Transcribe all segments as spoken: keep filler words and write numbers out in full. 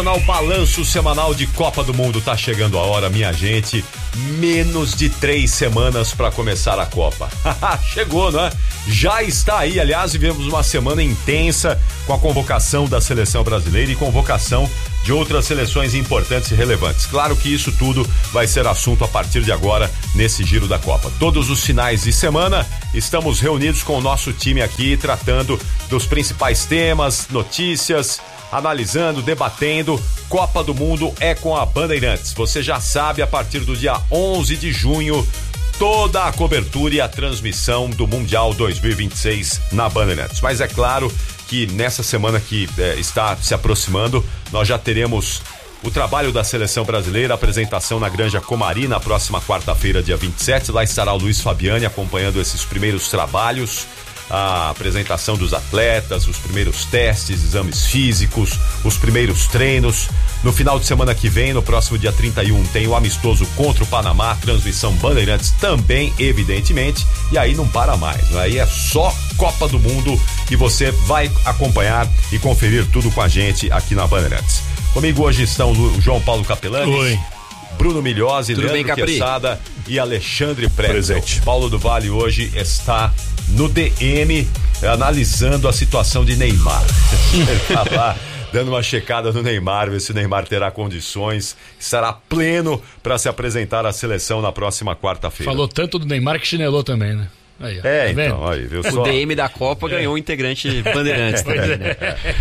O balanço semanal de Copa do Mundo tá chegando a hora, minha gente. Menos de três semanas para começar a Copa. Chegou, não é? Já está aí, aliás, vivemos uma semana intensa com a convocação da seleção brasileira e convocação de outras seleções importantes e relevantes. Claro que isso tudo vai ser assunto a partir de agora nesse giro da Copa. Todos os finais de semana estamos reunidos com o nosso time aqui, tratando dos principais temas, notícias, analisando, debatendo. Copa do Mundo é com a Bandeirantes. Você já sabe, a partir do dia onze de junho, toda a cobertura e a transmissão do Mundial dois mil e vinte e seis na Bandeirantes. Mas é claro que nessa semana que é, está se aproximando, nós já teremos o trabalho da seleção brasileira, a apresentação na Granja Comari na próxima quarta-feira, dia vinte e sete. Lá estará o Luiz Fabiani acompanhando esses primeiros trabalhos, a apresentação dos atletas, os primeiros testes, exames físicos, os primeiros treinos. No final de semana que vem, no próximo dia trinta e um, tem o amistoso contra o Panamá, transmissão Bandeirantes também, evidentemente, e aí não para mais, né? Aí é só Copa do Mundo que você vai acompanhar e conferir tudo com a gente aqui na Bandeirantes. Comigo hoje estão o João Paulo Capelani, Oi. Bruno Milhose, Tudo Leandro bem, Quesada e Alexandre Presente. Paulo do Vale hoje está no D M analisando a situação de Neymar. Ele tá lá dando uma checada no Neymar, ver se o Neymar terá condições, estará pleno para se apresentar à seleção na próxima quarta-feira. Falou tanto do Neymar que chinelou também, né? Aí, ó, é, tá então, aí, viu o só? D M da Copa é. ganhou um integrante Bandeirantes também, né?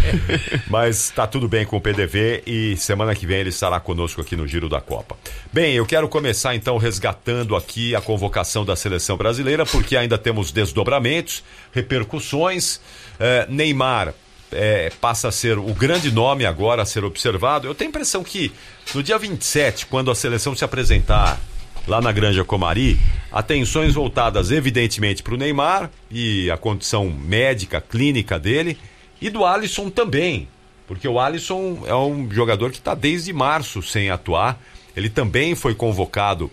Mas tá tudo bem com o P D V e semana que vem ele estará conosco aqui no Giro da Copa. Bem, eu quero começar então resgatando aqui a convocação da seleção brasileira, porque ainda temos desdobramentos, repercussões. É, Neymar é, passa a ser o grande nome agora a ser observado. Eu tenho a impressão que no dia vinte e sete, quando a seleção se apresentar lá na Granja Comari, atenções voltadas evidentemente para o Neymar e a condição médica, clínica dele, e do Alisson também, porque o Alisson é um jogador que está desde março sem atuar. Ele também foi convocado,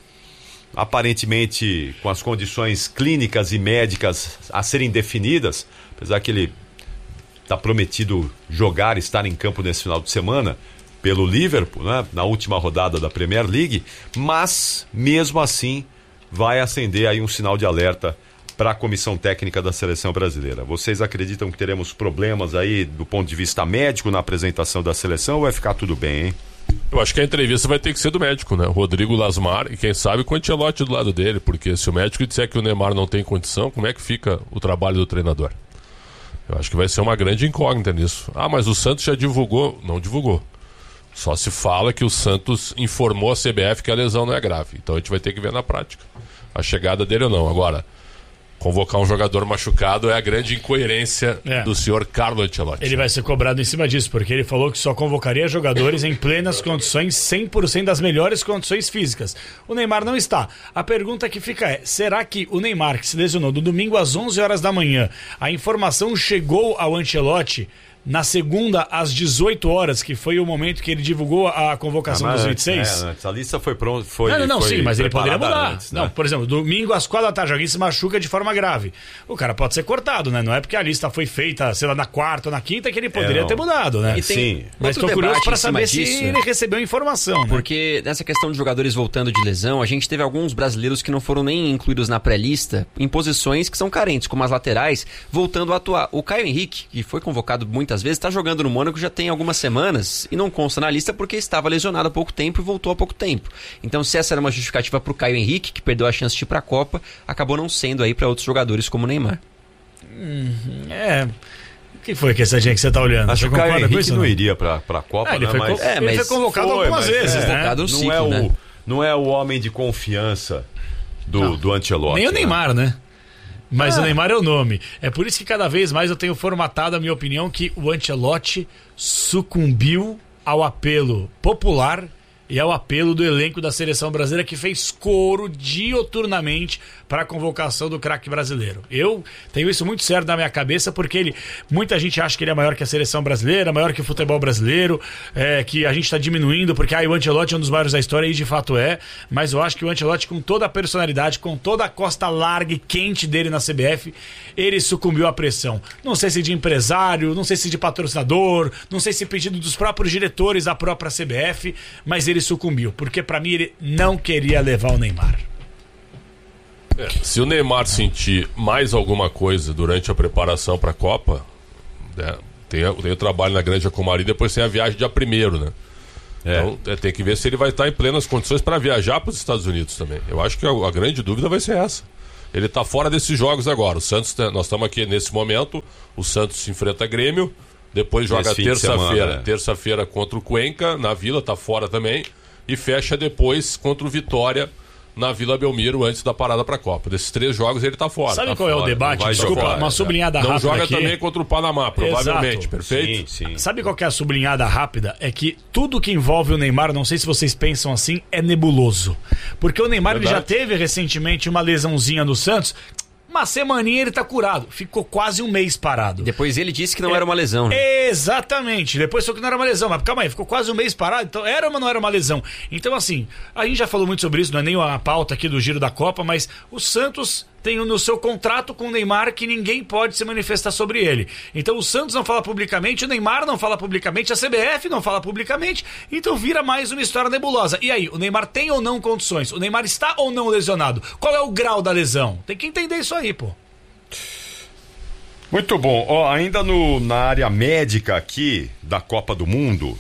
aparentemente com as condições clínicas e médicas a serem definidas, apesar que ele está prometido jogar, estar em campo nesse final de semana pelo Liverpool, né, na última rodada da Premier League, mas mesmo assim vai acender aí um sinal de alerta para a comissão técnica da seleção brasileira. Vocês acreditam que teremos problemas aí do ponto de vista médico na apresentação da seleção ou vai ficar tudo bem, hein? Eu acho que a entrevista vai ter que ser do médico, né? Rodrigo Lasmar, e quem sabe com o Ancelotti do lado dele, porque se o médico disser que o Neymar não tem condição, como é que fica o trabalho do treinador? Eu acho que vai ser uma grande incógnita nisso. Ah, mas o Santos já divulgou. Não divulgou. Só se fala que o Santos informou a C B F que a lesão não é grave. Então a gente vai ter que ver na prática a chegada dele ou não. Agora, convocar um jogador machucado é a grande incoerência é. do senhor Carlo Ancelotti. Ele vai ser cobrado em cima disso, porque ele falou que só convocaria jogadores em plenas condições, cem por cento das melhores condições físicas. O Neymar não está. A pergunta que fica é, será que o Neymar, que se lesionou no domingo às onze horas da manhã, a informação chegou ao Ancelotti na segunda, às dezoito horas, que foi o momento que ele divulgou a convocação ah, dos vinte e seis? É, essa lista foi pronta. Foi, não, não, não foi sim, mas ele poderia mudar. Antes, né? Não, por exemplo, domingo às quatro da tarde, alguém se machuca de forma grave. O cara pode ser cortado, né? Não é porque a lista foi feita, sei lá, na quarta ou na quinta que ele poderia é, ter mudado, né? E tem sim. Mas estou curioso para saber se disso, ele recebeu informação, né? Porque nessa questão de jogadores voltando de lesão, a gente teve alguns brasileiros que não foram nem incluídos na pré-lista em posições que são carentes, como as laterais, voltando a atuar. O Caio Henrique, que foi convocado muitas vezes, está jogando no Mônaco já tem algumas semanas e não consta na lista porque estava lesionado há pouco tempo e voltou há pouco tempo. Então, se essa era uma justificativa para o Caio Henrique, que perdeu a chance de ir para a Copa, acabou não sendo aí para outros jogadores como o Neymar. Hum, é... O que foi que essa gente que você está olhando? Acho que o Caio Henrique não iria para a Copa, ah, ele, né? foi, mas... é, mas ele foi convocado foi, algumas vezes, é, né? Convocado no não, ciclo, é o, né? não é o homem de confiança do, não, do Ancelotti. Nem o Neymar, né? né? Mas ah. o Neymar é o nome. É por isso que cada vez mais eu tenho formatado a minha opinião que o Ancelotti sucumbiu ao apelo popular E é o apelo do elenco da seleção brasileira que fez coro dioturnamente para a convocação do craque brasileiro. Eu tenho isso muito sério na minha cabeça, porque ele, muita gente acha que ele é maior que a seleção brasileira, maior que o futebol brasileiro, é, que a gente está diminuindo, porque ah, o Ancelotti é um dos maiores da história, e de fato é, mas eu acho que o Ancelotti, com toda a personalidade, com toda a costa larga e quente dele na C B F, ele sucumbiu à pressão. Não sei se de empresário, não sei se de patrocinador, não sei se pedido dos próprios diretores da própria C B F, mas ele sucumbiu, porque para mim ele não queria levar o Neymar. É, se o Neymar sentir mais alguma coisa durante a preparação para a Copa, né, tem, tem o trabalho na Granja Comari, depois tem a viagem dia primeiro, né? É. Então é, tem que ver se ele vai estar em plenas condições para viajar para os Estados Unidos também. Eu acho que a, a grande dúvida vai ser essa. Ele está fora desses jogos agora. O Santos, nós estamos aqui nesse momento, o Santos enfrenta Grêmio, depois joga terça-feira, terça-feira contra o Cuenca, na Vila, tá fora também, e fecha depois contra o Vitória, na Vila Belmiro, antes da parada pra Copa. Desses três jogos ele tá fora. Sabe tá qual fora, é o debate? Desculpa, jogar, uma sublinhada não rápida joga aqui. também contra o Panamá, provavelmente, Exato. Perfeito? Sim, sim. Sabe qual que é a sublinhada rápida? É que tudo que envolve o Neymar, não sei se vocês pensam assim, é nebuloso. Porque o Neymar ele já teve recentemente uma lesãozinha no Santos. Uma semaninha ele tá curado. Ficou quase um mês parado. Depois ele disse que não é, era uma lesão, né? Exatamente. Depois falou que não era uma lesão. Mas calma aí, ficou quase um mês parado. Então era ou não era uma lesão? Então assim, a gente já falou muito sobre isso, não é nem a pauta aqui do Giro da Copa, mas o Santos tem no seu contrato com o Neymar que ninguém pode se manifestar sobre ele. Então o Santos não fala publicamente, o Neymar não fala publicamente, a C B F não fala publicamente, então vira mais uma história nebulosa. E aí, o Neymar tem ou não condições? O Neymar está ou não lesionado? Qual é o grau da lesão? Tem que entender isso aí, pô. Muito bom. Ó, ainda no, na área médica aqui da Copa do Mundo,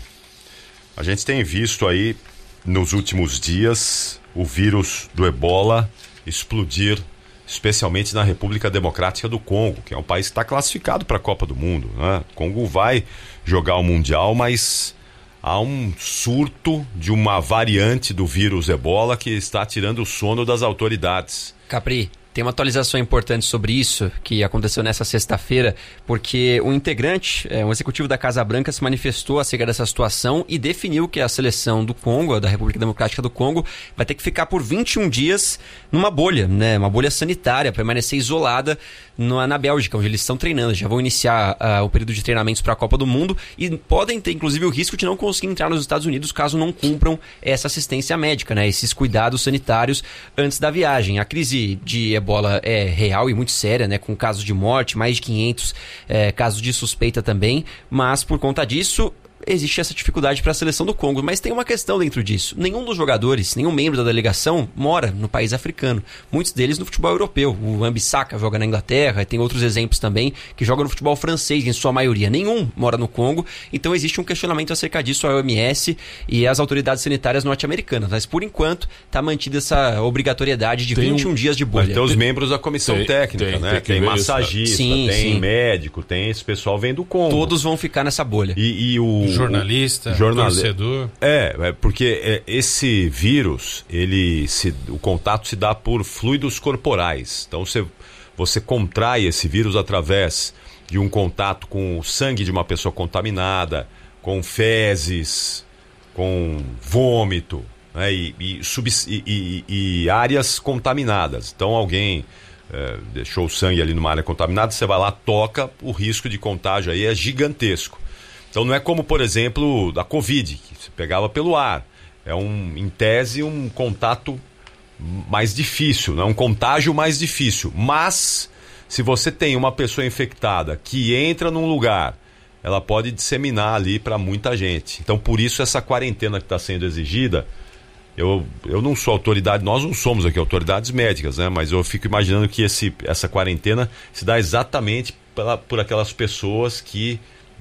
a gente tem visto aí nos últimos dias o vírus do Ebola explodir, especialmente na República Democrática do Congo, que é um país que está classificado para a Copa do Mundo, né? O Congo vai jogar o Mundial, mas há um surto de uma variante do vírus Ebola que está tirando o sono das autoridades. Capri, tem uma atualização importante sobre isso que aconteceu nessa sexta-feira, porque um integrante, é, um executivo da Casa Branca, se manifestou acerca dessa situação e definiu que a seleção do Congo, da República Democrática do Congo, vai ter que ficar por vinte e um dias numa bolha, né, uma bolha sanitária, permanecer isolada na, na Bélgica, onde eles estão treinando. Já vão iniciar uh, o período de treinamentos para a Copa do Mundo e podem ter, inclusive, o risco de não conseguir entrar nos Estados Unidos caso não cumpram essa assistência médica, né, esses cuidados sanitários antes da viagem. A crise de Ebola é real e muito séria, né, com casos de morte, mais de quinhentos é, casos de suspeita também, mas por conta disso existe essa dificuldade para a seleção do Congo. Mas tem uma questão dentro disso. Nenhum dos jogadores, nenhum membro da delegação mora no país africano. Muitos deles no futebol europeu. O Wan-Bissaka joga na Inglaterra, e tem outros exemplos também que jogam no futebol francês, em sua maioria. Nenhum mora no Congo. Então existe um questionamento acerca disso à O M S e às autoridades sanitárias norte-americanas. Mas por enquanto está mantida essa obrigatoriedade de tem vinte e um dias de bolha. Mas tem os membros da comissão tem, técnica, tem, né? Tem, tem massagista, sim, tem sim. médico, tem esse pessoal vem do Congo. Todos vão ficar nessa bolha. E, e o jornalista, o jornal... torcedor. É, é porque é, esse vírus, ele se, o contato se dá por fluidos corporais. Então você, você contrai esse vírus através de um contato com o sangue de uma pessoa contaminada, com fezes, com vômito, né, e, e, sub, e, e, e áreas contaminadas. Então alguém é, deixou o sangue ali numa área contaminada, você vai lá, toca, o risco de contágio aí é gigantesco. Então não é como, por exemplo, da Covid, que se pegava pelo ar. É, um, em tese, um contato mais difícil, né? Um contágio mais difícil. Mas, se você tem uma pessoa infectada que entra num lugar, ela pode disseminar ali para muita gente. Então, por isso, essa quarentena que está sendo exigida, eu, eu não sou autoridade, nós não somos aqui autoridades médicas, né? Mas eu fico imaginando que esse, essa quarentena se dá exatamente pela, por aquelas pessoas que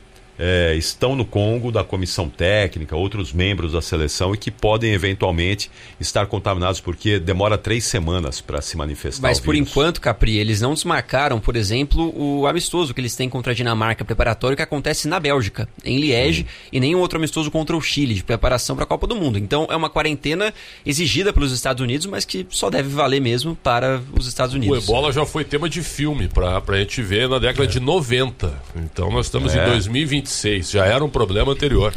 É, estão no Congo, da comissão técnica, outros membros da seleção e que podem eventualmente estar contaminados, porque demora três semanas para se manifestar. Mas o por vírus. enquanto, Capri, eles não desmarcaram, por exemplo, o amistoso que eles têm contra a Dinamarca preparatório, que acontece na Bélgica, em Liege, hum. e nenhum outro amistoso contra o Chile, de preparação para a Copa do Mundo. Então é uma quarentena exigida pelos Estados Unidos, mas que só deve valer mesmo para os Estados Unidos. O Ebola já foi tema de filme para a gente ver na década é. de noventa. Então nós estamos é. em dois mil e vinte e seis, já era um problema anterior.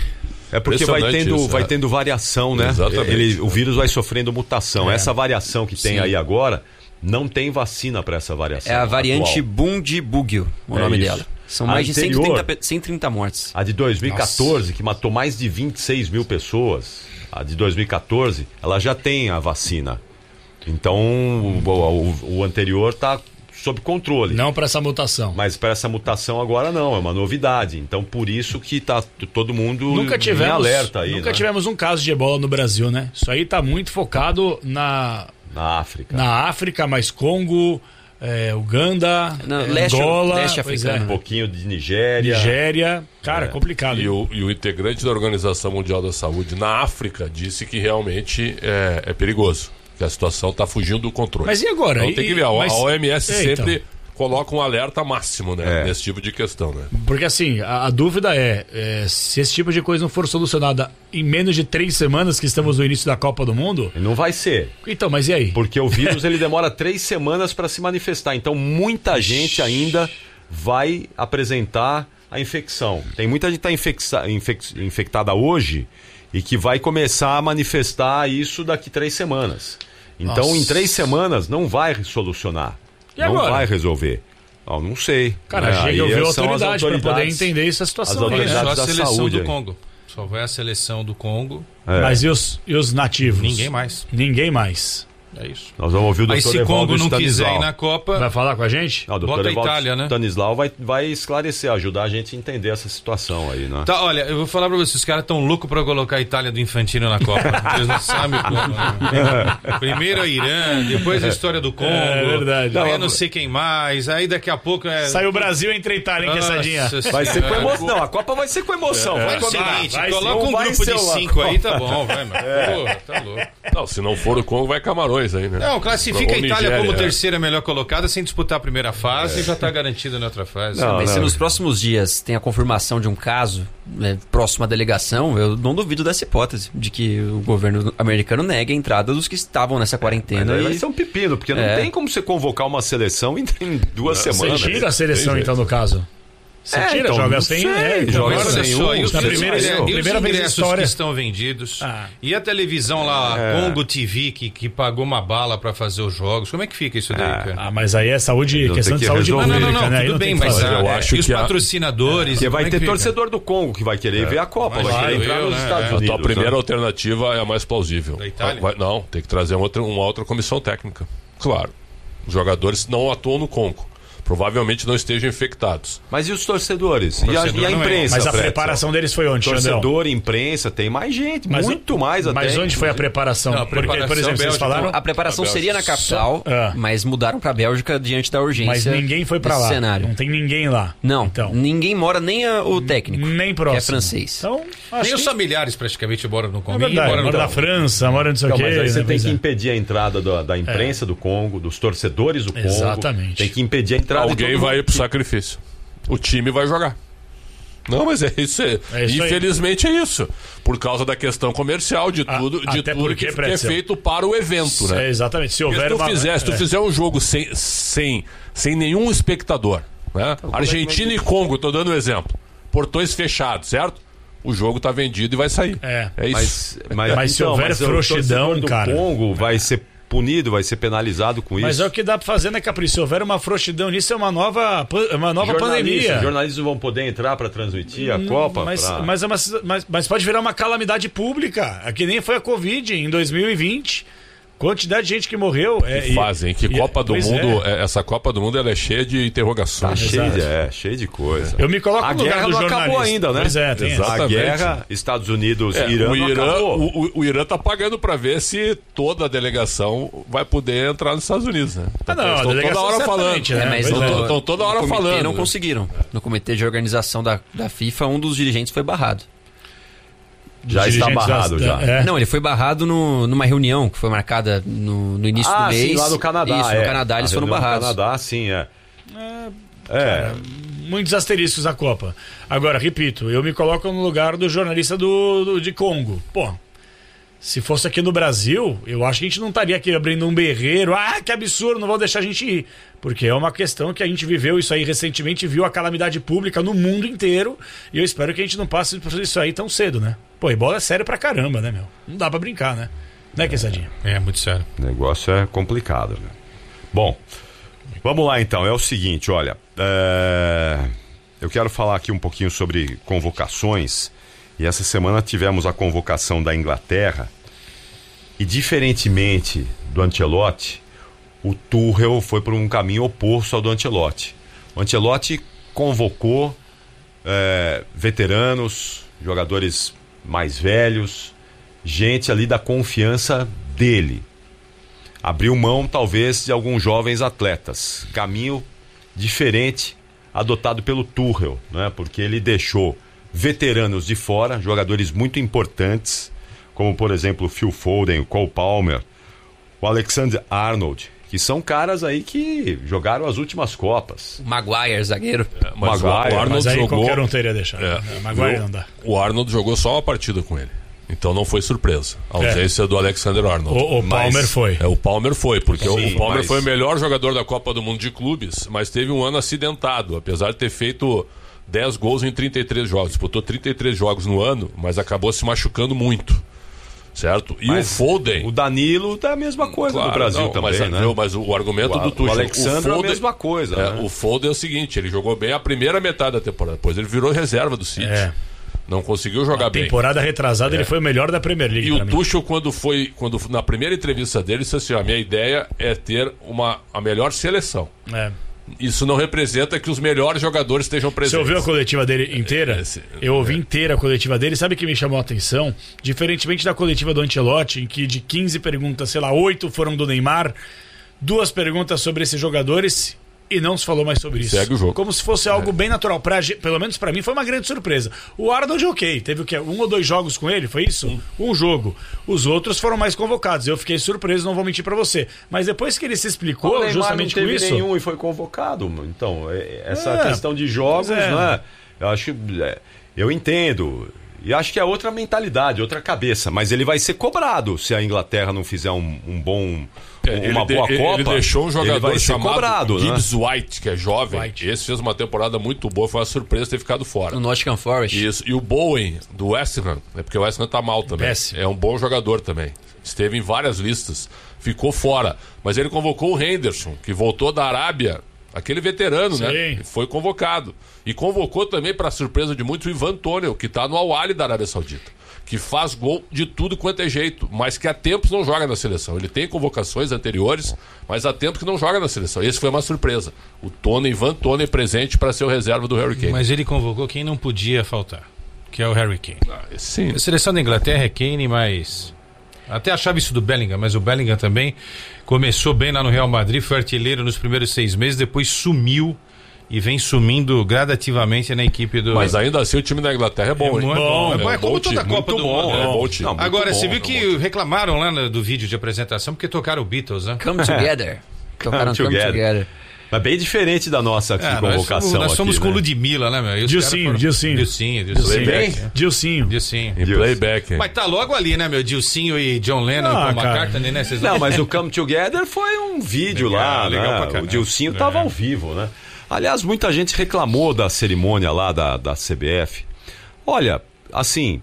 É porque vai tendo, isso, vai é. tendo variação, né? Exatamente. Ele, o vírus vai sofrendo mutação. É. Essa variação que tem Sim. aí agora, não tem vacina para essa variação. É a variante atual. Bundibugyo, o É nome isso. dela. São A mais de cento e anterior- trinta, pe- cento e trinta mortes. A de dois mil e quatorze, que matou mais de vinte e seis mil pessoas, a de dois mil e quatorze, ela já tem a vacina. Então, o, o- o anterior está sob controle. Não para essa mutação. Mas para essa mutação agora não, é uma novidade. Então, por isso que tá t- todo mundo Nunca em tivemos, alerta aí, nunca né? tivemos um caso de ebola no Brasil, né? Isso aí tá muito focado na, Na África. na África, mais Congo, é, Uganda, Não, é, leste- Angola, leste pois africano. Um é, pouquinho de Nigéria. Nigéria. Cara, É. complicado. E o, e o integrante da Organização Mundial da Saúde na África disse que realmente é, é perigoso, que a situação está fugindo do controle. Mas e agora? Então E- tem que ver, a, mas- a O M S É, sempre então. coloca um alerta máximo, né, É. nesse tipo de questão, né? Porque assim, a, a dúvida é, é, se esse tipo de coisa não for solucionada em menos de três semanas que estamos no início da Copa do Mundo, Não vai ser. então, mas e aí? Porque o vírus ele demora três semanas para se manifestar. Então, muita gente ainda vai apresentar a infecção. Tem muita gente que está infectada hoje e que vai começar a manifestar isso daqui três semanas. Então, Nossa. em três semanas, não vai solucionar. E não agora? vai resolver. Ó, não sei. Cara, É, a gente aí ouviu a são as autoridade para poder autoridades. entender essa situação as aí, né? autoridades Só a da seleção saúde do aí. Congo. Só vai a seleção do Congo. É. Mas e os, e os nativos? Ninguém mais. Ninguém mais. É isso. Nós vamos ouvir o Aí doutor se Evaldo Congo não quiser Stanislau. ir na Copa, Vai falar com a gente? Não, o doutor Bota a Evaldo Itália, né? Stanislau vai, vai esclarecer, ajudar a gente a entender essa situação aí, né? Tá, olha, eu vou falar pra vocês, os caras tão loucos pra colocar a Itália do Infantino na Copa. Eles não sabem como. Né? Primeiro a Irã, depois a história do Congo. É verdade. Aí Não, eu não sei quem mais. Aí daqui a pouco é. Saiu o Brasil entre a Itália, hein, Quessadinha? Nossa Vai ser com Senhora. emoção. Não, a Copa vai ser com emoção. Vai Vai o combinar. seguinte, vai coloca ser- um vai grupo ser de uma cinco aí, tá Copa. bom, vai, mano. Porra, tá louco. Não, se não for o Congo, vai Camarões aí, né? Não, classifica a Ou Itália Nigéria, como é. terceira melhor colocada sem disputar a primeira fase e já tá garantida na outra fase. Não, Mas se não. nos próximos dias tem a confirmação de um caso né, próximo à delegação, eu não duvido dessa hipótese de que o governo americano negue a entrada dos que estavam nessa Mas quarentena. aí e- vai ser um pepino, porque não É. tem como você convocar uma seleção em, em duas Você semanas. tira a seleção, Tem então, no caso? Você É, tira, então, joga não sem... sei, é, então, joga agora, sem Olha um, só, e os, na sem primeira, ingressos- e os primeira vez na ingressos história. que estão vendidos. Ah. E a televisão lá, É. Congo T V, que, que pagou uma bala pra fazer os jogos. Como é que fica isso daí, cara? Ah, mas aí é saúde, Não, questão tem de que saúde resolver. Não, não, pública, não, né? Aí tudo não bem, tem que mas fazer. ah, eu é, acho e os que a- patrocinadores? Porque vai como é ter que fica? torcedor do Congo que vai querer ver a Copa, vai Claro, querer entrar eu, nos né? Estados É. A Unidos. tua primeira né? alternativa é a mais plausível. Da Itália? Vai- não, tem que trazer uma outra, uma outra comissão técnica. Claro. Os jogadores não atuam no Congo. Provavelmente não estejam infectados. Mas e os torcedores? E a, Torcedor e a não é. imprensa? Mas a Fred? preparação deles foi onde, Xandão? Torcedor, imprensa, tem mais gente, Mas- muito mais até. Mas onde foi a inclusive. preparação? Não, a Porque, por preparação exemplo, vocês Bélgica, falaram... A preparação A Bélgica. seria na capital, Ah. mas mudaram pra Bélgica diante da urgência. Mas ninguém foi pra desse lá. cenário. Não tem ninguém lá. Não, Então, ninguém mora, nem a- o técnico, nem próximo. que é francês. Então, acho Nem os que... familiares praticamente moram no É Congo. verdade, Ninguém mora no na Congo. França, mora não sei o Então, quê. mas aí você né? tem Pois que é. impedir a entrada do- da imprensa do Congo, dos torcedores do Congo. Exatamente. Tem que impedir a entrada de Alguém todo vai mundo. pro sacrifício. O time vai jogar. Não, mas é isso. É, É isso aí. infelizmente é isso. Por causa da questão comercial de A- tudo, de até tudo porque, que, que é Pretzel, feito para o evento, né? É, exatamente. Se Porque houver se tu uma... fizer, se tu é. fizer um jogo sem, sem, sem nenhum espectador, né? Argentina e Congo, tô dando um exemplo. Portões fechados, certo? O jogo tá vendido e vai sair. É. É isso. Mas, mas, Mas se então, houver mas o frouxidão, torcedor do cara- Congo vai ser punido, vai ser penalizado com Mas isso. é o que dá pra fazer, né, Capricho? Se houver uma frouxidão nisso, é uma nova, pan- é uma nova Jornalistas- pandemia. Jornalistas não vão poder entrar para transmitir a Hum, Copa. Mas, pra- mas, é uma- mas, mas pode virar uma calamidade pública. É que nem foi a Covid em dois mil e vinte. Quantidade de gente que morreu. É, Que fazem, que e- Copa do pois Mundo, é. é, essa Copa do Mundo ela é cheia de Tá interrogações. cheio de, Exato. é, cheio de coisa. Eu me coloco A no lugar guerra do não jornalista. acabou ainda, né? Pois é, tem Exato. essa. A Exatamente. guerra, Estados Unidos, É, Irã, o, não Irã acabou. o, o- o Irã tá pagando para ver se toda a delegação vai poder entrar nos Estados Unidos, né? Ah, não, a Estão toda delegação hora falando. certamente, né? É, mas Pois no, é. Estão toda hora no comitê falando. não conseguiram. No comitê de organização da, da FIFA, um dos dirigentes foi barrado. Já está Dirigentes barrado, da- já. é. Não, ele foi barrado no- numa reunião que foi marcada no, no início Ah, do mês. sim, lá no Canadá. Isso, é. no Canadá eles A foram reunião no barrados. Canadá, sim, é. É, Muitos asteriscos na Copa. Agora, repito, eu me coloco no lugar do jornalista do, do- de Congo. Pô, Se fosse aqui no Brasil, eu acho que a gente não estaria aqui abrindo um berreiro. Ah, que absurdo, não vão deixar a gente ir. Porque é uma questão que a gente viveu isso aí recentemente, viu a calamidade pública no mundo inteiro. E eu espero que a gente não passe por isso aí tão cedo, né? Pô, e bola é sério pra caramba, né, meu? Não dá pra brincar, né? Né, Quesadinha? É, muito sério. O negócio é complicado, né? Bom, vamos lá então. É o seguinte, olha. É... Eu quero falar aqui um pouquinho sobre convocações. E essa semana tivemos a convocação da Inglaterra. E diferentemente do Ancelotti, o Tuchel foi por um caminho oposto ao do Ancelotti. O Ancelotti convocou é, veteranos, jogadores mais velhos, gente ali da confiança dele. Abriu mão, talvez, de alguns jovens atletas. Caminho diferente adotado pelo Tuchel, né? Porque ele deixou veteranos de fora, jogadores muito importantes, como, por exemplo, o Phil Foden, o Cole Palmer, o Alexander-Arnold, que são caras aí que jogaram as últimas Copas. O Maguire, zagueiro. É, mas Maguire, o Arnold Mas aí jogou... qualquer um teria deixado. É, É, Maguire não dá. O Arnold jogou só uma partida com ele. Então não foi surpresa. A ausência é. do Alexander-Arnold. O, o Palmer Mas, foi. É, o Palmer foi, porque Sim, o Palmer mas... foi o melhor jogador da Copa do Mundo de clubes, mas teve um ano acidentado, apesar de ter feito dez gols em trinta e três jogos. Disputou trinta e três jogos no ano, mas acabou se machucando muito. Certo? E mas o Foden... O Danilo tá a mesma coisa claro, do Brasil não, também, mas, né? Não, mas o, o argumento o, do Tuchel... O Alexandre o Foden, é a mesma coisa, é, né? O Foden é o seguinte, ele jogou bem a primeira metade da temporada, depois ele virou reserva do City. É. Não conseguiu jogar a bem. Temporada retrasada, é. ele foi o melhor da Premier League. E o mim. Tuchel, quando foi, quando, na primeira entrevista dele, disse assim: a minha ideia é ter uma, a melhor seleção. É. Isso não representa que os melhores jogadores estejam presentes. Você ouviu a coletiva dele inteira? Esse, Eu ouvi é. inteira a coletiva dele. Sabe o que me chamou a atenção? Diferentemente da coletiva do Ancelotti, em que de quinze perguntas, sei lá, oito foram do Neymar, duas perguntas sobre esses jogadores e não se falou mais sobre isso. Segue o jogo. Como se fosse algo é. bem natural. Pra, pelo menos pra mim foi uma grande surpresa. O Arnold, ok. Teve o quê? Um ou dois jogos com ele? Foi isso? Um, um jogo. Os outros foram mais convocados. Eu fiquei surpreso, não vou mentir pra você. Mas depois que ele se explicou, o Neymar justamente não teve com isso... nenhum e foi convocado. Então, essa é, questão de jogos, é. né? Eu acho... Eu entendo... E acho que é outra mentalidade, outra cabeça. Mas ele vai ser cobrado se a Inglaterra não fizer um, um bom... É, uma ele boa de, Copa. Ele deixou um jogador ele vai ser chamado cobrado, Gibbs né? White, que é jovem. White. Esse fez uma temporada muito boa, foi uma surpresa ter ficado fora. O Nottingham Forest. Isso. E o Bowen, do West Ham, é porque o West Ham tá mal também. Péssimo. É um bom jogador também. Esteve em várias listas. Ficou fora. Mas ele convocou o Henderson, que voltou da Arábia. Aquele veterano, Sim. né? Foi convocado. E convocou também, para surpresa de muitos, o Ivan Toney, que tá no Al-Ahly da Arábia Saudita. Que faz gol de tudo quanto é jeito, mas que há tempos não joga na seleção. Ele tem convocações anteriores, mas há tempos que não joga na seleção. Esse foi uma surpresa. O Toney, Ivan Toney, presente para ser o reserva do Harry Kane. Mas ele convocou quem não podia faltar, que é o Harry Kane. Ah, sim. A seleção da Inglaterra é Kane, mas... Até achava isso do Bellingham, mas o Bellingham também começou bem lá no Real Madrid, foi artilheiro nos primeiros seis meses, depois sumiu e vem sumindo gradativamente na equipe do... Mas ainda assim o time da Inglaterra é bom, é hein? bom, é bom, é, bom, é como toda a time, Copa do bom, Mundo. É bom time. Não, Agora, bom, você viu é que reclamaram lá no, do vídeo de apresentação porque tocaram Beatles, né? Come Together. Tocaram Come Together. Together. Mas bem diferente da nossa aqui, É, convocação. nós somos, nós somos aqui, com né? Ludmilla, né, meu? E os Dilcinho, caras foram- Dilcinho. Dilcinho, Dilcinho. Dilcinho. Dilcinho. Dilcinho. Em playback. Mas tá logo ali, né, meu? Dilcinho e John Lennon Ah, e Paul cara. McCartney, né? Vocês Não, mas o Come Together foi um vídeo Legal, lá, legal pra né? caramba. O Dilcinho tava É. ao vivo, né? Aliás, muita gente reclamou da cerimônia lá da, da C B F. Olha, assim,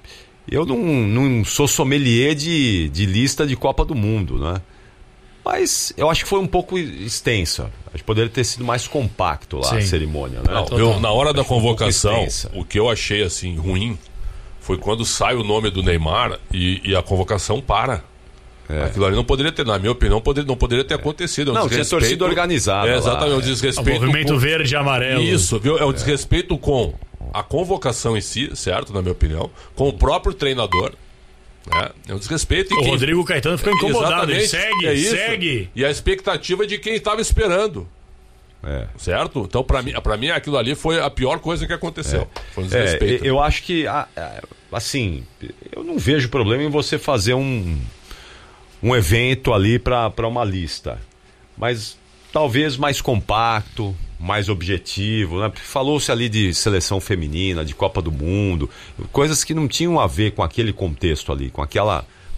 eu não, não sou sommelier de, de lista de Copa do Mundo, né? Mas eu acho que foi um pouco extensa. Acho que poderia ter sido mais compacto lá Sim. a cerimônia, né? Não, eu, na hora da Acho que foi um pouco convocação, extensa. o que eu achei assim ruim foi quando sai o nome do Neymar e, e a convocação para. É. Aquilo ali não poderia ter, na minha opinião, poderia, não poderia ter acontecido. É um Não, tinha desrespeito- torcida organizada É, lá. exatamente, é um O desrespeito. movimento com- verde e amarelo. Isso, viu? É um desrespeito com a convocação em si, certo, na minha opinião, com o próprio treinador. Né? É um desrespeito. E O quem- Rodrigo Caetano ficou incomodado. Ele Exatamente, segue, é isso. segue. E a expectativa de quem estava esperando. É. Certo? Então, pra mim, pra mim, aquilo ali foi a pior coisa que aconteceu. Foi um É, desrespeito. eu acho que, ah, ah, assim, eu não vejo problema em você fazer um, um evento ali para uma lista. Mas talvez mais compacto, mais objetivo, né? Falou-se ali de seleção feminina, de Copa do Mundo, coisas que não tinham a ver com aquele contexto ali, com aquela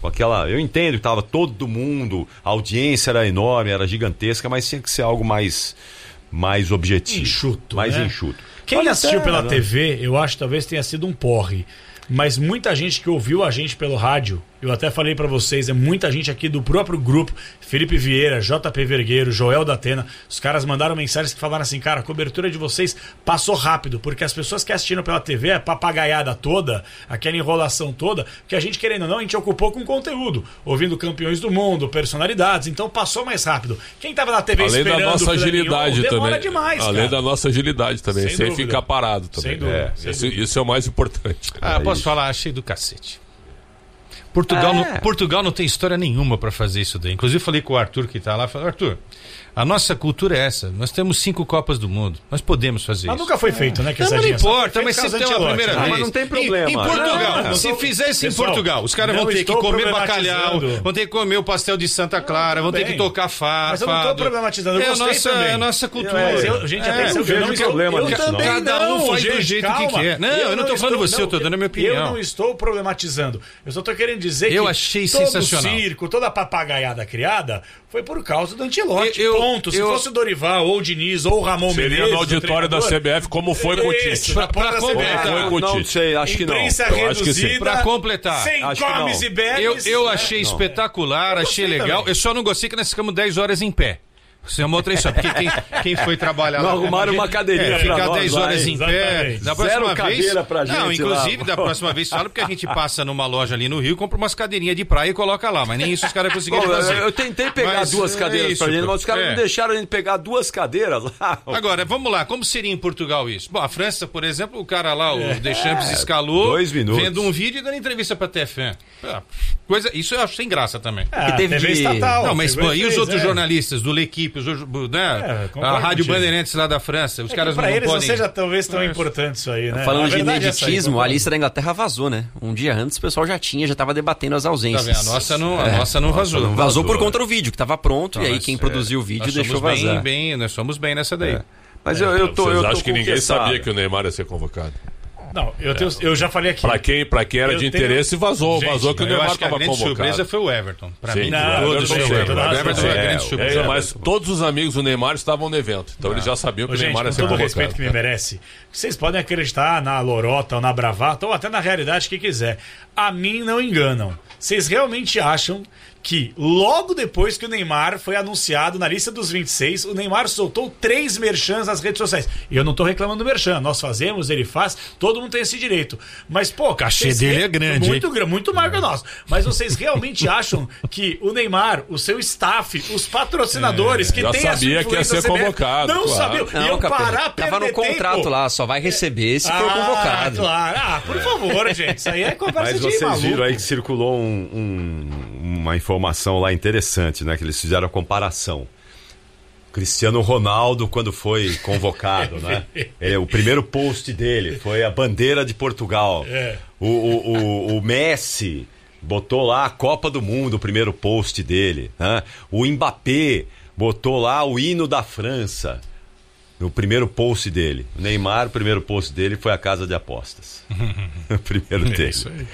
com aquela... Eu entendo que tava todo mundo, a audiência era enorme, era gigantesca, mas tinha que ser algo mais, mais objetivo. Enxuto, Mais né? enxuto. Quem Olha assistiu até, pela né? T V, eu acho que talvez tenha sido um porre. Mas muita gente que ouviu a gente pelo rádio, eu até falei pra vocês, é muita gente aqui do próprio grupo, Felipe Vieira, J P Vergueiro, Joel da Atena, os caras mandaram mensagens que falaram assim, cara, a cobertura de vocês passou rápido, porque as pessoas que assistiram pela T V, a papagaiada toda, aquela enrolação toda, que a gente, querendo ou não, a gente ocupou com conteúdo, ouvindo campeões do mundo, personalidades, então passou mais rápido. Quem tava na T V Além esperando da nossa o filé agilidade mignon, demora também. demais, Além cara. da nossa agilidade também, Sem sem, dúvida. ficar parado também. Sem dúvida, É, sem isso, dúvida. isso é o mais importante. Ah, posso falar? Achei do cacete. Portugal, É. não, Portugal não tem história nenhuma pra fazer isso daí. Inclusive falei com o Arthur que tá lá, falei, Arthur, a nossa cultura é essa. Nós temos cinco Copas do Mundo. Nós podemos fazer Mas isso. nunca foi feito, né? Não, mas não Quesadinha? Só importa, foi mas feito sempre por tem uma causa primeira Ancelotti, vez. né? mas não tem Em- problema. Em, Portugal, Não, não se tô- fizesse em Pessoal, Portugal, os caras não vão ter que estou comer bacalhau, problematizando. vão ter que comer o pastel de Santa Clara, vão ter bem. que tocar fa, Mas eu não tô fado. problematizando, eu é a gostei nossa, também. é a nossa cultura. Mas eu- gente, É, atenção, não que eu vejo estou- problema eu nisso, não. também Cada um não, faz do gente, jeito que calma. quer. Não, eu não tô falando você, eu tô dando a minha opinião. Eu não estou problematizando. Eu só tô querendo dizer Eu que achei todo sensacional. o circo, toda a papagaiada criada foi por causa do Ancelotti. Eu- eu- ponto. Se eu- fosse o Dorival, ou o Diniz, ou o Ramon Seria Menezes, no o auditório da treinador, C B F, como foi com o Isso, Tite. na porta Pra da C B F. completar. Não, com o não Tite. sei, acho que não. Imprensa Eu acho que sim. reduzida, Pra completar. sem Acho que comes não. e bebes. Eu, eu né? achei Não. espetacular, Eu achei gostei legal. também. Eu só não gostei que nós ficamos dez horas em pé. Isso é uma outra história, porque quem, quem foi trabalhar Não lá... arrumaram imagina- uma cadeirinha é, pra ficar nós dez lá, horas hein? em pé. Exatamente. Da próxima Zero vez... cadeira pra gente Não, inclusive, lá. da próxima vez fala porque a gente passa numa loja ali no Rio, compra umas cadeirinhas de praia e coloca lá, mas nem isso os caras conseguiram Bom, fazer. eu, eu tentei pegar Mas duas é cadeiras isso, pra gente, pô. mas os caras É. não deixaram a gente pegar duas cadeiras lá. Agora, vamos lá, como seria em Portugal isso? Bom, a França, por exemplo, o cara lá, o Deschamps, É, escalou, dois minutos. vendo um vídeo e dando entrevista pra T F M. Ah, coisa, isso eu acho sem graça também. Ah, teve T V de- estatal. Não, mas pegou pô, e os fez, outros é. jornalistas do L'Equipe, os, outros, né? É, a concordo Rádio contigo. Bandeirantes lá da França, os É que caras não, pra não eles podem... não seja talvez tão É. importante isso aí, né? Falando A de verdade é essa aí, ineditismo, a concordo. lista da Inglaterra vazou, né? Um dia antes o pessoal já tinha, já estava debatendo as Tá ausências. vendo? A nossa não, a É. nossa não vazou. Vazou, vazou, por é. conta do vídeo, que estava pronto, e aí Nós, quem é, produziu o vídeo nós deixou somos vazar. bem, bem, nós somos bem nessa daí. Mas eu, eu tô. Vocês eu tô acham que ninguém confessado. sabia que o Neymar ia ser convocado? Não, eu, tenho- eu já falei aqui. Pra quem, pra quem era Eu de tenho- interesse, vazou. Gente, vazou que o Eu Neymar acho que a estava grande convocado. surpresa foi o Everton. Pra Sim, mim, Não, todos tudo os bem, Everton. toda O razão. Everton foi a É, grande o surpresa. É, mas todos os amigos do Neymar estavam no evento. Então eles já sabiam que Ô, o gente, Neymar ia com ser todo o convocado. respeito que me merece, vocês podem acreditar na lorota ou na bravata ou até na realidade que quiser. A mim não enganam. Vocês realmente acham que logo depois que o Neymar foi anunciado na lista dos vinte e seis, o Neymar soltou três merchans nas redes sociais. E eu não tô reclamando do merchan, nós fazemos, ele faz, todo mundo tem esse direito. Mas, pô, o cachê dele é grande, Muito grande, muito maior que o nosso. Mas vocês realmente acham que o Neymar, o seu staff, os patrocinadores que já têm a sua sabia que ia influência ser C B F, convocado, não claro. sabiam. Não, Iam Capelo, parar, tava no perder contrato tempo. lá, só vai receber se for Ah, convocado. claro. Ah, por favor, gente. Isso aí é conversa Mas de vocês maluco. viram aí que circulou um- um- uma informação lá interessante, né? Que eles fizeram a comparação. Cristiano Ronaldo, quando foi convocado, né? É, o primeiro post dele foi a bandeira de Portugal. É. O, o, o, o Messi botou lá a Copa do Mundo, o primeiro post dele. Né? O Mbappé botou lá o hino da França. No primeiro post dele. O Neymar, o primeiro post dele foi a casa de apostas. o primeiro dele. isso aí.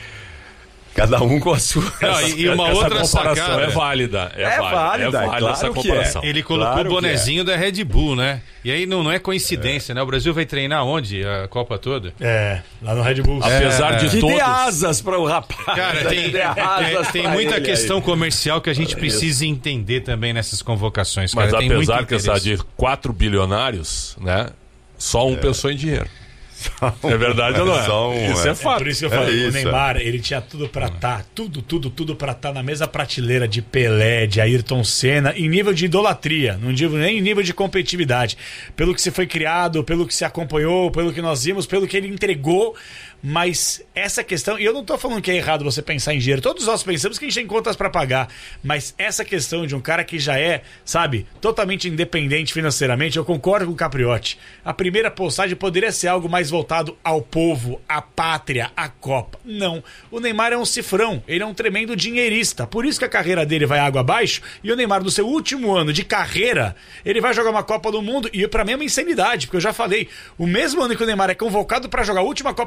Cada um com a sua. Não, e, e uma Essa outra comparação sacada. é válida. É, É válida, válida, é válida claro essa que comparação. é. Ele colocou Claro o bonezinho da Red Bull, né? E aí não, não é coincidência, né? O Brasil vai treinar onde a Copa toda? É, lá no Red Bull. Apesar de Que todos. dê asas para o rapaz. Cara, tem, Que dê asas tem, tem pra muita ele questão aí. comercial que a gente precisa entender também nessas convocações. Mas Cara. Tem muito apesar que essa interesse. de quatro bilionários, né? Só um pensou em dinheiro. É verdade ou não é? Só um, Isso é. é fato. Por isso que eu É falei, o isso, Neymar, ele tinha tudo pra estar, tudo, tudo, tudo pra estar na mesma prateleira de Pelé, de Ayrton Senna, em nível de idolatria, não digo nem em nível de competitividade. Pelo que se foi criado, pelo que se acompanhou, pelo que nós vimos, pelo que ele entregou. Mas essa questão, e eu não tô falando que é errado você pensar em dinheiro, todos nós pensamos que a gente tem contas pra pagar, mas essa questão de um cara que já é, sabe, totalmente independente financeiramente, eu concordo com o Capriotti. A primeira postagem poderia ser algo mais voltado ao povo, à pátria, à Copa. Não, o Neymar é um cifrão, ele é um tremendo dinheirista, por isso que a carreira dele vai água abaixo, e o Neymar no seu último ano de carreira, ele vai jogar uma Copa do Mundo, e pra mim é uma insanidade, porque eu já falei, o mesmo ano que o Neymar é convocado pra jogar a última Copa do Mundo,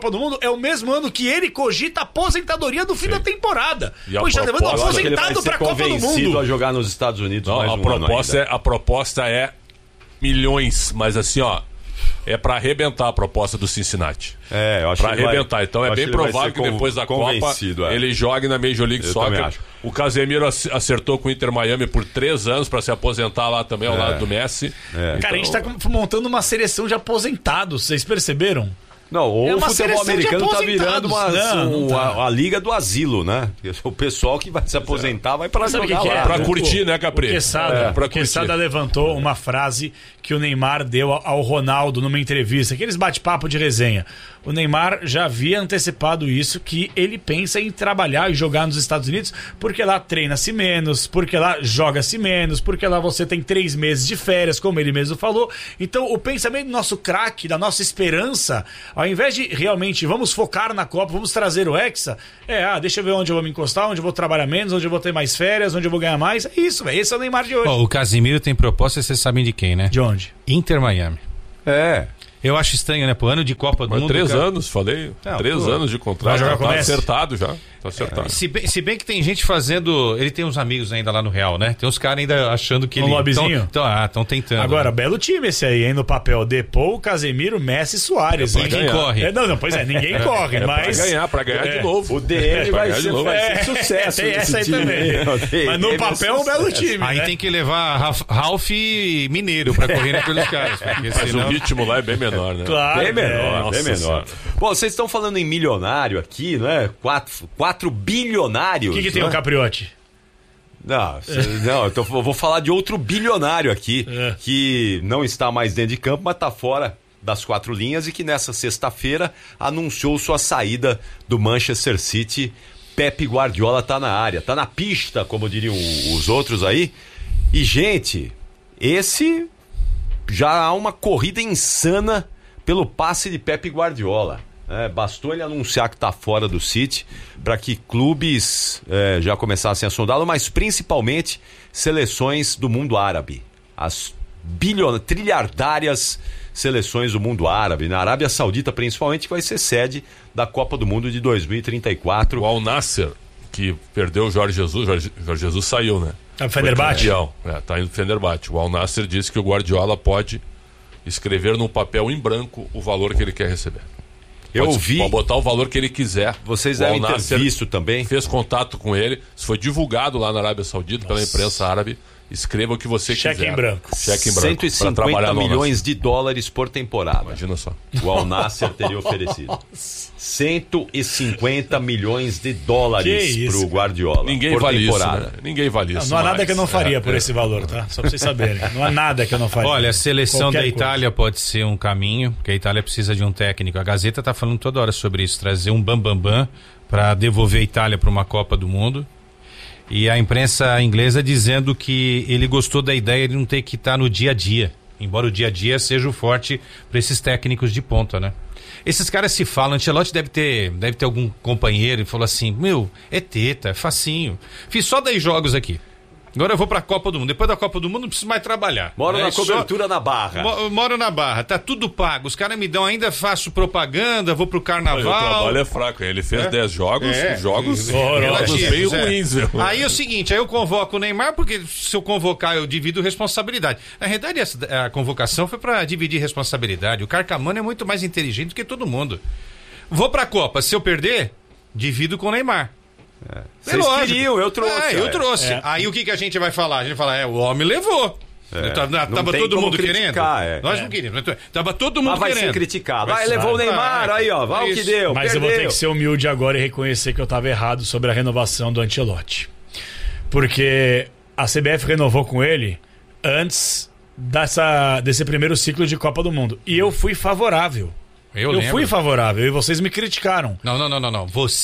é o mesmo ano que ele cogita a aposentadoria do fim Sim. da temporada. E a Pois já levando proposta- aposentado pra Copa do Mundo. a jogar nos Estados Unidos Não, mais a, um proposta ano é, a proposta é milhões, mas assim, ó, é pra arrebentar a proposta do Cincinnati. É, eu acho Pra que ele vai- arrebentar. Então eu é acho bem que ele vai provável ser que depois da con- Copa convencido, é. ele jogue na Major League Eu Soccer. também acho. O Casemiro ac- acertou com o Inter Miami por três anos pra se aposentar lá também ao É. lado do Messi. É. Cara, a gente tá com- montando uma seleção de aposentados, vocês perceberam? Não, ou É o uma futebol seleção de americano tá virando aposentados. uma, Não, não um- tá. a, a liga do asilo, né? O pessoal que vai se aposentar vai pra Sabe o jogar que que lá. é? Pra O- curtir, né, Capri? O Quesada, É, pra o Quesada curtir. levantou uma frase que o Neymar deu ao Ronaldo numa entrevista, aqueles bate-papo de resenha. O Neymar já havia antecipado isso, que ele pensa em trabalhar e jogar nos Estados Unidos, porque lá treina-se menos, porque lá joga-se menos, porque lá você tem três meses de férias, como ele mesmo falou. Então, o pensamento do nosso craque, da nossa esperança, ao invés de realmente vamos focar na Copa, vamos trazer o Hexa, é, ah, deixa eu ver onde eu vou me encostar, onde eu vou trabalhar menos, onde eu vou ter mais férias, onde eu vou ganhar mais. É isso, velho. Esse é o Neymar de hoje. Ó, o Casimiro tem proposta, vocês sabem de quem, né? De onde? Inter Miami. É. Eu acho estranho, né? Pro ano de Copa do Mas Mundo. três cara. anos, falei. Não, três pô. anos de Vai contrato. jogar Tá com o Messi? acertado já. Tá acertado. Se bem, se bem que tem gente fazendo. Ele tem uns amigos ainda lá no Real, né? Tem uns caras ainda achando que Um ele. lobbyzinho? Tão, tão, ah, estão tentando. Agora, belo time esse aí, hein? No papel. Depou, Casemiro, Messi e Soares, É hein? pra Ninguém ganhar. corre. É, não, não, pois é, ninguém corre, É mas. pra ganhar, pra ganhar É. de novo. O D M Pra vai ganhar de ser, novo. vai É, ser sucesso. tem desse essa aí time. também. O D M Mas no vai papel, ser um belo sucesso. time. Aí né? tem que levar Ralf, Ralf e Mineiro pra correr naqueles caras. Porque Mas senão... o ritmo lá é bem menor, né? Claro. Bem menor, é. bem Nossa menor. Senhora. Bom, vocês estão falando em milionário aqui, né? Quatro, quatro bilionários. O que, que tem né? o Capriotti? Não, cê- não eu, tô- eu vou falar de outro bilionário aqui, É. que não está mais dentro de campo, mas está fora das quatro linhas e que nessa sexta-feira anunciou sua saída do Manchester City. Pepe Guardiola tá na área, tá na pista, como diriam os outros aí. E, gente, esse já há uma corrida insana pelo passe de Pepe Guardiola. É, bastou ele anunciar que está fora do City para que clubes é, já começassem a sondá-lo, mas principalmente seleções do mundo árabe. As bilhon... trilhardárias seleções do mundo árabe, na Arábia Saudita principalmente, que vai ser sede da Copa do Mundo de dois mil e trinta e quatro. O Al Nasser, que perdeu o Jorge Jesus, Jorge, Jorge Jesus saiu, né? É o Fenerbahçe? Foi campeão. É, tá indo pro Fenerbahçe. O Al Nasser disse que o Guardiola pode escrever num papel em branco o valor que ele quer receber. Eu Pode- vi, Pode botar o valor que ele quiser. vocês O Al devem ter Nasser visto também. fez contato com ele, isso foi divulgado lá na Arábia Saudita pela imprensa árabe. Escreva o que você Cheque quiser. em branco. Cheque em branco. cento e pra trabalhar cinquenta no Al Nassr. milhões de dólares por temporada. Imagina só. O Al Nassr teria oferecido. cento e cinquenta milhões de dólares Que isso, pro Guardiola. Ninguém por vale temporada. isso, né? Ninguém vale Não, isso. não há nada mais. que eu não faria É, por é. esse valor, tá? Só pra vocês saberem. Não há nada que eu não faria. Olha, a seleção Qualquer da coisa. Itália pode ser um caminho, porque a Itália precisa de um técnico. A Gazeta tá falando toda hora sobre isso, trazer um bambambam bam, bam, para devolver a Itália para uma Copa do Mundo. E a imprensa inglesa dizendo que ele gostou da ideia de não ter que estar no dia a dia, embora o dia a dia seja o forte para esses técnicos de ponta, né? Esses caras se falam, Ancelotti deve ter, deve ter algum companheiro e falou assim, meu, é teta, é facinho. Fiz só dez jogos aqui. Agora eu vou pra Copa do Mundo. Depois da Copa do Mundo não preciso mais trabalhar. Moro É na só- cobertura na Barra. Mo- Moro na Barra, tá tudo pago. Os caras me dão, ainda faço propaganda, vou pro Olha, o carnaval. trabalho é fraco. Ele fez dez jogos, É. jogos Horrorosos. jogos bem Relativos, é. ruins, viu? Aí é o seguinte, aí eu convoco o Neymar, porque se eu convocar eu divido responsabilidade. Na realidade, essa, a convocação foi pra dividir responsabilidade. O Carcamano é muito mais inteligente do que todo mundo. Vou pra Copa, se eu perder, divido com o Neymar. É Vocês lógico. queriam, eu trouxe. É, eu é. trouxe. É. Aí o que, que a gente vai falar? A gente vai falar, é, o homem levou. Tá- não Tava tem todo como mundo criticar, querendo. é. Nós É. não queríamos. Tava todo mundo Mas vai querendo. ser criticado. Vai Ah, ser- levou o vai, Neymar, vai. aí ó, vai o que Isso. deu, Mas eu perdeu. vou ter que ser humilde agora e reconhecer que eu estava errado sobre a renovação do Ancelotti. Porque a C B F renovou com ele antes dessa, desse primeiro ciclo de Copa do Mundo. E eu fui favorável. Eu, Eu, lembro. fui favorável e vocês me criticaram. Não, não, não, não, não. Você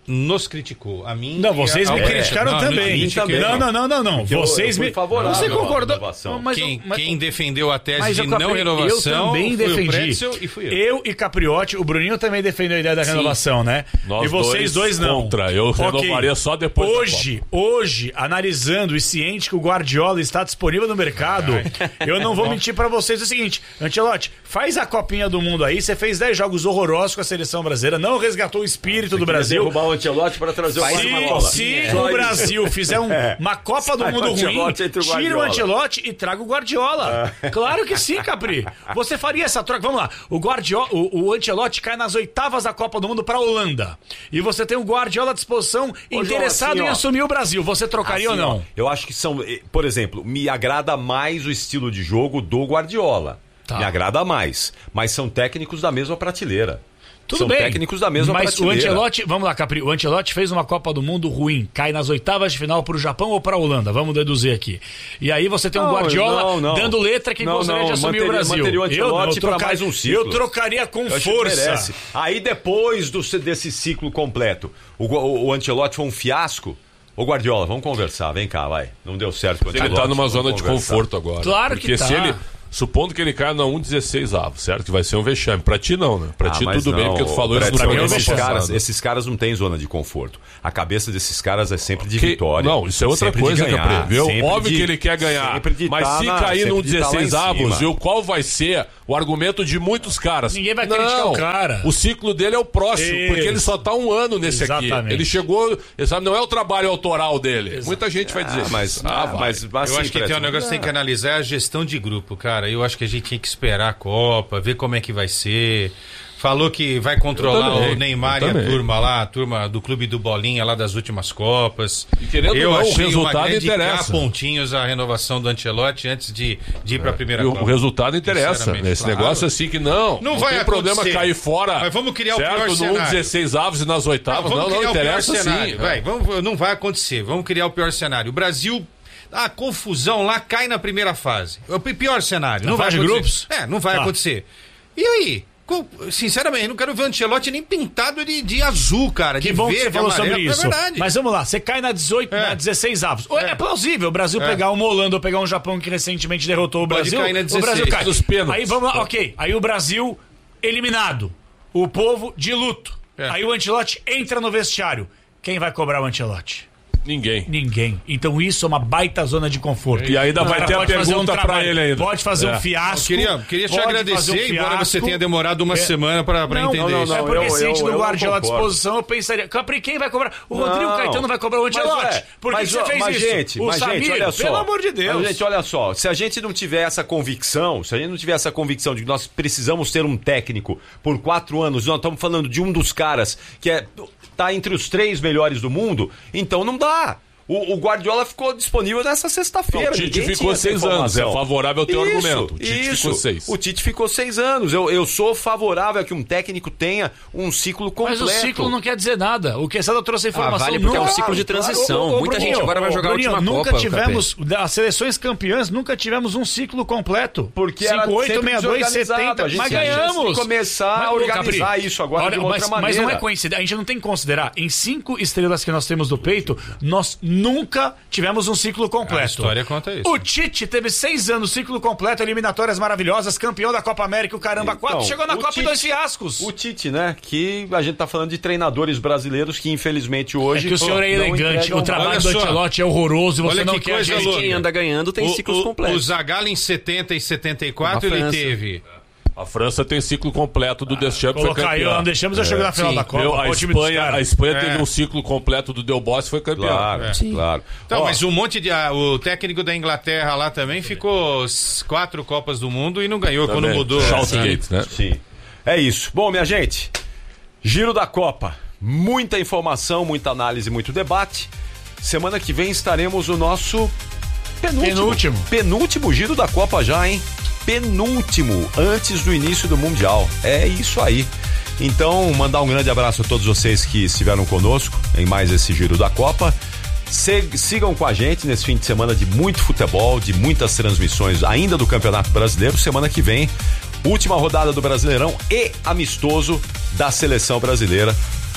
nos criticou. A mim Não, vocês me a... criticaram não, também. também. Não, não, não, não, não. Vocês eu me. Você concordou? Mas quem, mas, quem defendeu a tese mas de não renovação eu também foi defendi. o Pretzel e fui eu. Eu e Capriotti, o Bruninho também defendeu a ideia da Sim. renovação, né? Nós e vocês dois, dois não. contra. Eu Ok. renovaria só depois da Hoje, hoje, analisando e ciente que o Guardiola está disponível no mercado, eu não vou mentir pra vocês o seguinte, Ancelotti, faz a Copinha do Mundo aí, você fez dez jogos horrorosos com a seleção brasileira, não resgatou o espírito do Brasil. derrubar o Ancelotti para trazer o Se, Guardiola. se o Brasil fizer um- uma Copa do Sai o Mundo ruim, Ancelotti, entra o tira o Guardiola. Ancelotti e traga o Guardiola. Claro que sim, Capri. Você faria essa troca. Vamos lá. O, Guardiola, o, o Ancelotti cai nas oitavas da Copa do Mundo para a Holanda. E você tem o Guardiola à disposição, Ô, interessado João, assim, em ó. assumir o Brasil. Você trocaria Assim, ou não? ó, eu acho que são, eh, por exemplo, me agrada mais o estilo de jogo do Guardiola. Tá. Me agrada mais. Mas são técnicos da mesma prateleira. Tudo são bem. técnicos da mesma Mas prateleira. o Ancelotti, vamos lá, Capri, o Ancelotti fez uma Copa do Mundo ruim, cai nas oitavas de final pro Japão ou pra Holanda, vamos deduzir aqui. E aí você tem um Não, Guardiola não, não. dando letra que Não, gostaria não, de assumir manteria- o Brasil. manteria o eu, não, Ancelotti eu pra trocar- mais um ciclo. Eu trocaria com Eu acho que merece. força. Aí depois do, desse ciclo completo, o, o, o Ancelotti foi um fiasco. Ô Guardiola, vamos conversar, vem cá, vai. Não deu certo com o Ele Ancelotti. tá numa vamos zona de conversar. conforto agora. Claro que Porque tá. se ele. Supondo que ele caia na um dezesseis avos, certo? Que vai ser um vexame. Pra ti não, né? Pra Ah, ti mas tudo bem, não, porque tu falou isso Brett, no pra mim é um programa esses vexame. caras, passado. esses caras não têm zona de conforto. A cabeça desses caras é sempre de Que- vitória. Não, isso é outra sempre de coisa, ganhar, Capri. Viu? sempre Óbvio de- que ele quer ganhar. sempre de Mas tá se na- cair sempre num de tá lá em dezesseis avos, cima. viu? Qual vai ser o argumento de muitos caras? Ninguém vai não, criticar o cara. O ciclo dele é o próximo, Isso. porque ele só tá um ano nesse Exatamente. aqui. Ele chegou, ele sabe, não é o trabalho autoral dele. Muita gente vai dizer. Ah, mas, ah, ah, vai. mas, mas Eu assim, acho que tem um Fred, negócio que tem que analisar é a gestão de grupo, cara. Eu acho que a gente tinha que esperar a Copa, ver como é que vai ser. Falou que vai controlar também, o Neymar eu e a também. turma lá, a turma do Clube do Bolinha lá das últimas Copas. E querendo eu ou não, o achei resultado uma grande interessa. cá pontinhos a renovação do Ancelotti antes de, de ir para a primeira E o, Copa. o resultado interessa. Sinceramente, Nesse claro. negócio assim que não. Não vai tem problema acontecer. cair fora. Mas vamos criar o certo? pior no cenário. dezesseis avos e nas oitavas. vamos Não, não, criar o pior interessa cenário. sim. Vai, vamos, não vai acontecer. Vamos criar o pior cenário. O Brasil, a confusão lá cai na primeira fase. O pi- pior cenário. Na não vai fase de acontecer. grupos? É, não vai Tá. acontecer. E aí? Co- Sinceramente, eu não quero ver o Ancelotti nem pintado de, de azul, cara. Que de bom verde, que você falou amarelo. sobre isso. É verdade. Mas vamos lá, você cai na dezoito, É. na dezesseis avos. É, É. plausível o Brasil É. pegar uma Holanda ou pegar um Japão que recentemente derrotou o Pode Brasil. cair na O Brasil dezesseis. cai. Nos pênaltis. Aí vamos lá, ok. Aí o Brasil eliminado. O povo de luto. É. Aí o Ancelotti entra no vestiário. Quem vai cobrar o Ancelotti? Ninguém. Ninguém. Então isso é uma baita zona de conforto. E ainda O vai cara ter a pode fazer pergunta pra trabalho, ele ainda. Pode fazer É. um fiasco. Eu queria, queria te pode fazer agradecer, um embora você fiasco. tenha demorado uma É. semana pra, pra Não, entender não, isso. É porque eu- se a gente eu- do eu Guardiola à concordo. disposição, eu pensaria, Capri, quem vai cobrar? O Rodrigo Não. Caetano vai cobrar o Ancelotti. Mas, é, Por que mas, que você fez mas, isso? Gente, o mas, Samir, gente, olha só. pelo amor de Deus. Mas, gente, olha só. Se a gente não tiver essa convicção, se a gente não tiver essa convicção de que nós precisamos ter um técnico por quatro anos, nós estamos falando de um dos caras que é, tá entre os três melhores do mundo, então não dá. O, o Guardiola ficou disponível nessa sexta-feira. O Tite Ninguém ficou tinha essa seis anos. É informação. favorável ao teu Isso, argumento. O Tite isso. ficou seis. O Tite ficou seis anos. Eu, eu sou favorável a que um técnico tenha um ciclo completo. Mas o ciclo não quer dizer nada. O Quesada trouxe a informação. Ah, vale porque é um Nunca- ciclo de transição. Muita Bruninho, gente agora vai ô, jogar a Bruninho, última nunca Copa, tivemos, das seleções campeãs, nunca tivemos um ciclo completo. Porque era cinco, oito, sempre sessenta e dois, desorganizado. setenta, A gente mas tinha chance ganhamos. de começar a ô, organizar Capri, isso agora olha, de uma mas, outra mas não é maneira. coincidência. A gente não tem que considerar. Em cinco estrelas que nós temos do peito, nós nunca tivemos um ciclo completo. A história conta isso. O Tite teve seis anos, ciclo completo, eliminatórias maravilhosas, campeão da Copa América, o caramba, Então, quatro, chegou na o Copa Tite- e dois fiascos. O Tite, né? Que a gente tá falando de treinadores brasileiros que infelizmente É hoje. que o senhor é não elegante, entregam o trabalho Olha do só. Ancelotti é horroroso e você Olha não que quer coisa gente. louca. Quem anda ganhando tem O- ciclos o, completos. O Zagallo em setenta e setenta e quatro Na ele França. teve. A França tem ciclo completo do Deschamps, foi Colocar eu, campeão. não deixamos eu chegar na final sim. da Copa. Eu, pô, a, o time dos Espanha, caras. a Espanha É. teve um ciclo completo do Del Bosque e foi campeão. Claro, É. claro. Então, Ó, mas um monte de. ah, o técnico da Inglaterra lá também ficou s- quatro Copas do Mundo e não ganhou Também. quando mudou. Southgate, né? Sim. É isso. Bom, minha gente, giro da Copa. Muita informação, muita análise, muito debate. Semana que vem estaremos no nosso penúltimo. Penúltimo. Penúltimo giro da Copa já, hein? Penúltimo, antes do início do Mundial. É isso aí. Então, mandar um grande abraço a todos vocês que estiveram conosco em mais esse giro da Copa. Se- sigam com a gente nesse fim de semana de muito futebol, de muitas transmissões ainda do Campeonato Brasileiro. Semana que vem, última rodada do Brasileirão e amistoso da Seleção Brasileira.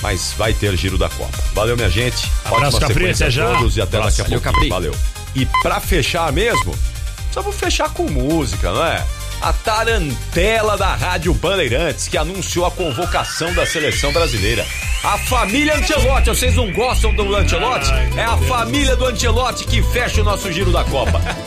mas vai ter giro da Copa. Valeu, minha gente. Abraço, Ótima Capri, sequência até já. a todos e até Abraço. daqui a Valeu, pouquinho. Capri. Valeu. E pra fechar mesmo, vamos fechar com música, não é? A tarantela da Rádio Bandeirantes, que anunciou a convocação da seleção brasileira. A família Ancelotti, vocês não gostam do Ancelotti? É a família do Ancelotti que fecha o nosso giro da Copa.